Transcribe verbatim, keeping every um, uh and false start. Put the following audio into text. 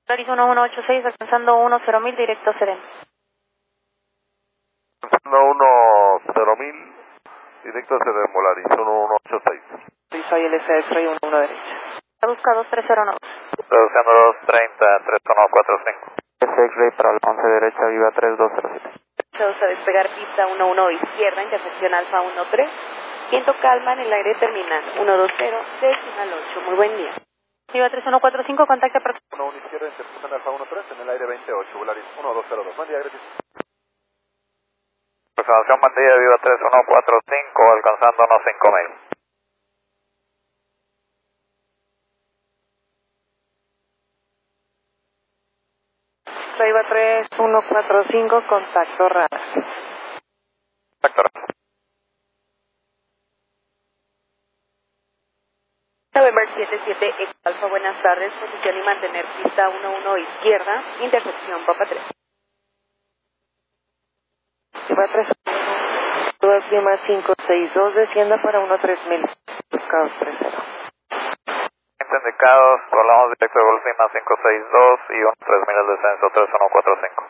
Polaris uno uno ocho seis, alcanzando uno cero mil, directo Serena. Alcanzando uno cero mil, directo Serena, Polaris uno uno ocho seis. Soy L S X-Ray uno uno derecha. Busca dos tres cero nueve. Reduciendo dos treinta, tres uno cuatro cinco. L S X-Ray para la once derecha, viva tres dos cero siete. Vamos a despegar pista uno uno izquierda, intersección alfa uno tres. Viento calma en el aire terminal uno dos cero, decimal ocho. Muy buen día. Viva tres uno cuatro cinco, contacto para... uno uno izquierda, intersección alfa uno tres, en el aire veintiocho, Polaris uno dos cero dos. Buen día, gracias. Aproximación Mantilla, viva tres uno cuatro cinco, alcanzando unos cinco mil. Viva tres uno cuatro cinco, contacto radar. Contacto radar. November siete siete, Ex Alfa, buenas tardes, posición y mantener pista uno uno izquierda, intersección Papa tres. Viva tres uno, clima cinco seis dos, descienda para uno tres mil, buscados tres cero. Indicados, volamos directo de Golfina cinco seis dos y uno tres mil el descenso tres uno cuatro cinco.